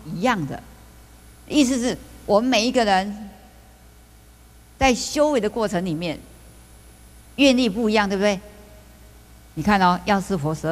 一样的。意思是我们每一个人在修为的过程里面，愿力不一样，对不对？你看哦，药师佛